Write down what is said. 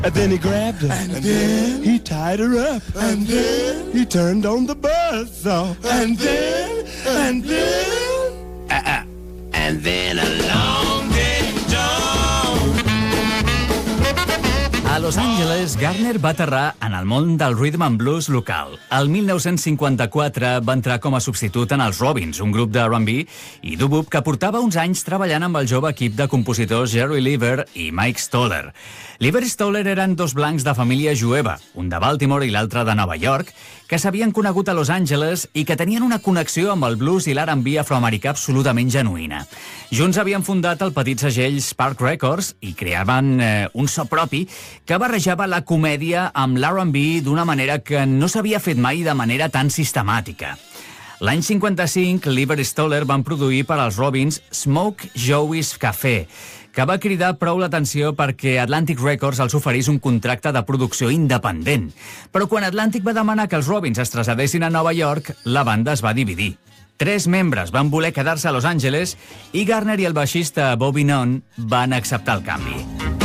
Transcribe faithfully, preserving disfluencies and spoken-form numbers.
And then he grabbed her. And then he tied her up. And then he turned on the buzzsaw. And then And then Uh-uh. And then along came John. A Los Angeles, Garner va aterrar en el món del rhythm and blues local. El mil nou-cents cinquanta-quatre va entrar com a substitut en els Robins, un grup de R and B i doo-wop que portava uns anys treballant amb el jove equip de compositors Jerry Leiber i Mike Stoller. Leiber i Stoller eren dos blancs de família jueva, un de Baltimore i l'altre de Nova York, que s'havien conegut a Los Angeles i que tenien una connexió amb el blues i l'R and B afroamericà absolutament genuïna. Junts havien fundat el petit segell Spark Records i creaven eh, un so propi que barrejava la comèdia amb l'R and B d'una manera que no s'havia fet mai de manera tan sistemàtica. L'any cinquanta-cinc, Leiber i Stoller van produir per als Robins Smoke Joey's Café, que va cridar prou l'atenció perquè Atlantic Records els oferís un contracte de producció independent. Però quan Atlantic va demanar que els Robins es traslladessin a Nova York, la banda es va dividir. Tres membres van voler quedar-se a Los Angeles i Garner i el baixista Bobby Nunn van acceptar el canvi.